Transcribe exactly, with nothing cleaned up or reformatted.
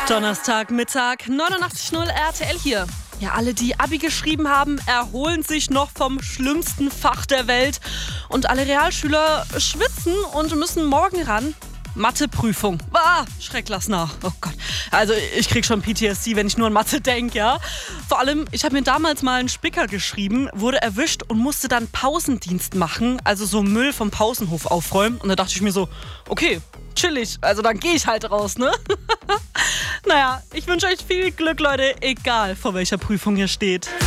Donnerstagmittag, neunundachtzig Komma null R T L hier. Ja, alle, die Abi geschrieben haben, erholen sich noch vom schlimmsten Fach der Welt. Und alle Realschüler schwitzen und müssen morgen ran. Matheprüfung. Ah, Schrecklasner. Oh Gott. Also ich krieg schon P T S D, wenn ich nur an Mathe denke, ja. Vor allem, ich habe mir damals mal einen Spicker geschrieben, wurde erwischt und musste dann Pausendienst machen, also so Müll vom Pausenhof aufräumen. Und da dachte ich mir so, okay, chillig, also dann gehe ich halt raus, ne? Naja, ich wünsche euch viel Glück, Leute, egal vor welcher Prüfung ihr steht.